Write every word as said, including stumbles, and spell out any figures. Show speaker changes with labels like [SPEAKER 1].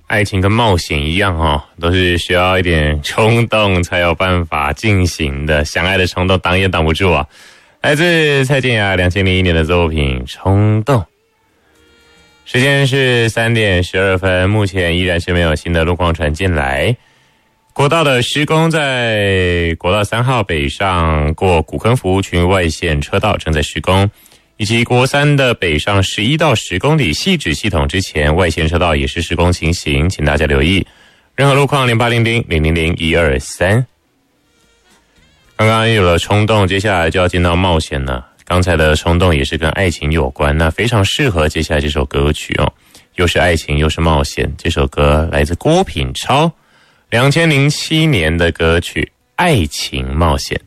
[SPEAKER 1] 爱情跟冒险一样哦，都是需要一点冲动才有办法进行的，相爱的冲动挡也挡不住啊。来自蔡健雅两千零一年的作品《冲动》。时间是三点十二分，目前依然是没有新的路况传进来。国道的施工在国道三号北上过古坑服务群外线车道正在施工，以及国三的北上十一到十公里细致系统之前外线车道也是施工情形，请大家留意。任何路况零八零零零零零一二三。刚刚有了冲动，接下来就要进到冒险了。刚才的冲动也是跟爱情有关，那非常适合接下来这首歌曲哦，又是爱情又是冒险。这首歌来自郭品超，两千零七年的歌曲《爱情冒险》。